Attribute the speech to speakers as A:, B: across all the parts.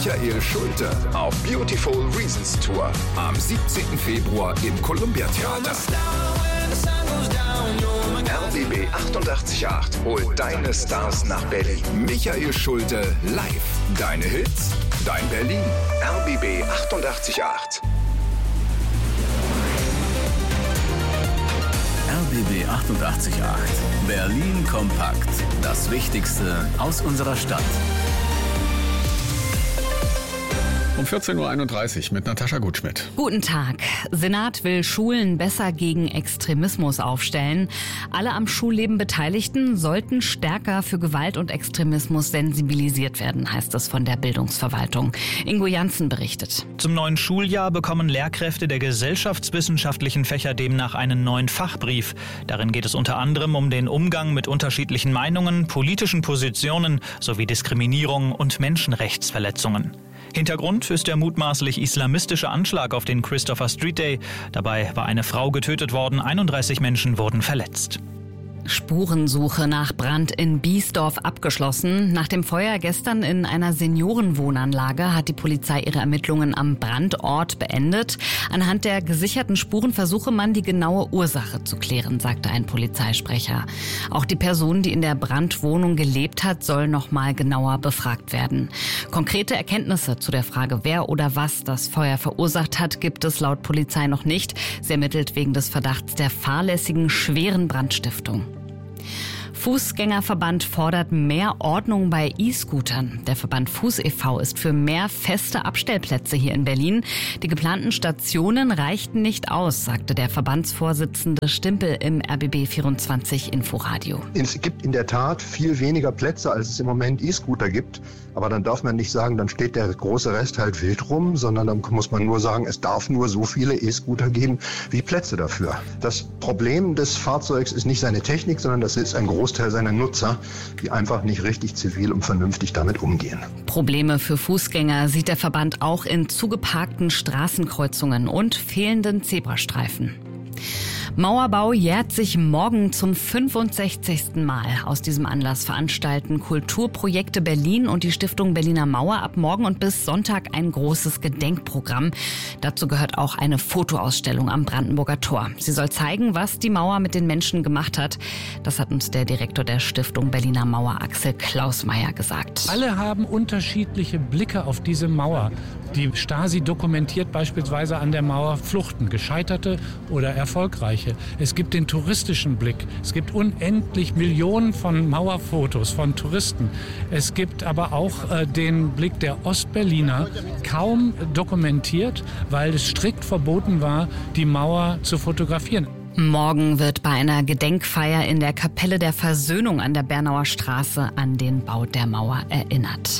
A: Michael Schulte auf Beautiful Reasons Tour am 17. Februar im Columbia Theater. RBB 88.8 holt deine Stars nach Berlin. Michael Schulte live. Deine Hits, dein Berlin. RBB 88.8.
B: RBB 88.8. Berlin kompakt. Das Wichtigste aus unserer Stadt.
C: Um 14.31 Uhr mit Natascha Gutschmidt.
D: Guten Tag. Senat will Schulen besser gegen Extremismus aufstellen. Alle am Schulleben Beteiligten sollten stärker für Gewalt und Extremismus sensibilisiert werden, heißt es von der Bildungsverwaltung. Ingo Janssen berichtet.
E: Zum neuen Schuljahr bekommen Lehrkräfte der gesellschaftswissenschaftlichen Fächer demnach einen neuen Fachbrief. Darin geht es unter anderem um den Umgang mit unterschiedlichen Meinungen, politischen Positionen sowie Diskriminierung und Menschenrechtsverletzungen. Hintergrund ist der mutmaßlich islamistische Anschlag auf den Christopher Street Day. Dabei war eine Frau getötet worden, 31 Menschen wurden verletzt.
D: Spurensuche nach Brand in Biesdorf abgeschlossen. Nach dem Feuer gestern in einer Seniorenwohnanlage hat die Polizei ihre Ermittlungen am Brandort beendet. Anhand der gesicherten Spuren versuche man, die genaue Ursache zu klären, sagte ein Polizeisprecher. Auch die Person, die in der Brandwohnung gelebt hat, soll noch mal genauer befragt werden. Konkrete Erkenntnisse zu der Frage, wer oder was das Feuer verursacht hat, gibt es laut Polizei noch nicht. Sie ermittelt wegen des Verdachts der fahrlässigen schweren Brandstiftung. Fußgängerverband fordert mehr Ordnung bei E-Scootern. Der Verband Fuß e.V. ist für mehr feste Abstellplätze hier in Berlin. Die geplanten Stationen reichten nicht aus, sagte der Verbandsvorsitzende Stimpel im RBB 24 Inforadio.
F: Es gibt in der Tat viel weniger Plätze, als es im Moment E-Scooter gibt. Aber dann darf man nicht sagen, dann steht der große Rest halt wild rum, sondern dann muss man nur sagen, es darf nur so viele E-Scooter geben wie Plätze dafür. Das Problem des Fahrzeugs ist nicht seine Technik, sondern das ist ein Großteil seiner Nutzer, die einfach nicht richtig zivil und vernünftig damit umgehen.
D: Probleme für Fußgänger sieht der Verband auch in zugeparkten Straßenkreuzungen und fehlenden Zebrastreifen. Mauerbau jährt sich morgen zum 65. Mal. Aus diesem Anlass veranstalten Kulturprojekte Berlin und die Stiftung Berliner Mauer ab morgen und bis Sonntag ein großes Gedenkprogramm. Dazu gehört auch eine Fotoausstellung am Brandenburger Tor. Sie soll zeigen, was die Mauer mit den Menschen gemacht hat. Das hat uns der Direktor der Stiftung Berliner Mauer, Axel Klausmeier, gesagt.
G: Alle haben unterschiedliche Blicke auf diese Mauer. Die Stasi dokumentiert beispielsweise an der Mauer Fluchten, gescheiterte oder erfolgreiche. Es gibt den touristischen Blick. Es gibt unendlich Millionen von Mauerfotos von Touristen. Es gibt aber auch den Blick der Ostberliner, kaum dokumentiert, weil es strikt verboten war, die Mauer zu fotografieren.
D: Morgen wird bei einer Gedenkfeier in der Kapelle der Versöhnung an der Bernauer Straße an den Bau der Mauer erinnert.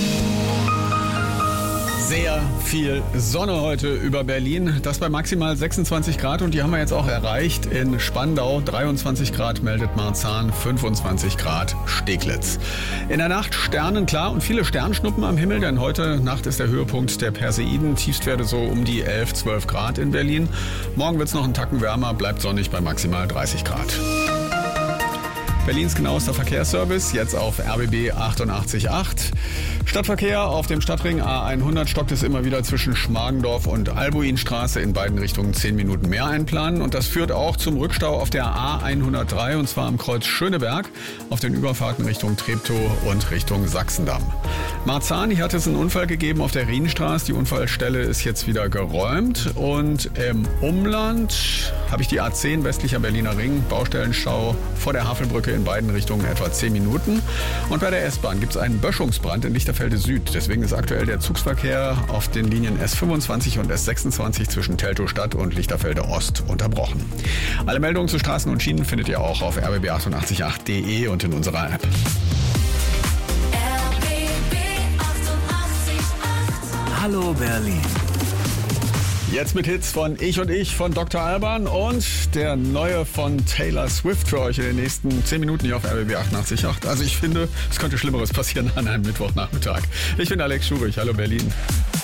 C: Sehr viel Sonne heute über Berlin. Das bei maximal 26 Grad und die haben wir jetzt auch erreicht. In Spandau 23 Grad meldet Marzahn, 25 Grad Steglitz. In der Nacht sternenklar und viele Sternschnuppen am Himmel, denn heute Nacht ist der Höhepunkt der Perseiden. Tiefstwerte so um die 11, 12 Grad in Berlin. Morgen wird es noch einen Tacken wärmer, bleibt sonnig bei maximal 30 Grad. Berlins genauester Verkehrsservice, jetzt auf RBB 88.8. Stadtverkehr auf dem Stadtring A100 stockt es immer wieder zwischen Schmargendorf und Albuinstraße, in beiden Richtungen 10 Minuten mehr einplanen. Und das führt auch zum Rückstau auf der A103, und zwar am Kreuz Schöneberg, auf den Überfahrten Richtung Treptow und Richtung Sachsendamm. Marzahn, hier hat es einen Unfall gegeben auf der Rienstraße. Die Unfallstelle ist jetzt wieder geräumt. Und im Umland habe ich die A10 westlicher Berliner Ring, Baustellenstau vor der Havelbrücke in beiden Richtungen etwa 10 Minuten. Und bei der S-Bahn gibt es einen Böschungsbrand in Lichterfelde Süd. Deswegen ist aktuell der Zugsverkehr auf den Linien S25 und S26 zwischen Teltow Stadt und Lichterfelde Ost unterbrochen. Alle Meldungen zu Straßen und Schienen findet ihr auch auf rbb888.de und in unserer App.
B: Hallo Berlin.
C: Jetzt mit Hits von Ich und Ich von Dr. Alban und der neue von Taylor Swift für euch in den nächsten 10 Minuten hier auf RBB 88.8. Also ich finde, es könnte Schlimmeres passieren an einem Mittwochnachmittag. Ich bin Alex Schurich. Hallo Berlin.